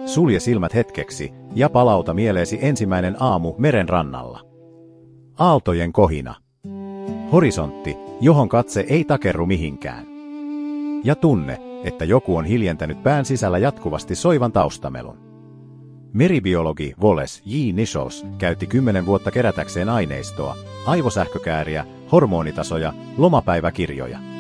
Sulje silmät hetkeksi ja palauta mieleesi ensimmäinen aamu meren rannalla. Aaltojen kohina. Horisontti, johon katse ei takerru mihinkään. Ja tunne, että joku on hiljentänyt pään sisällä jatkuvasti soivan taustamelun. Meribiologi Wallace J. Nichols käytti 10 vuotta kerätäkseen aineistoa, aivosähkökääriä, hormonitasoja, lomapäiväkirjoja.